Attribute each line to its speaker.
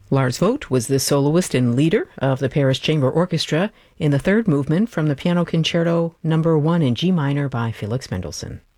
Speaker 1: Lars Vogt was the soloist and leader of the Paris Chamber Orchestra in the third movement from the Piano Concerto No. 1 in G minor by Felix Mendelssohn.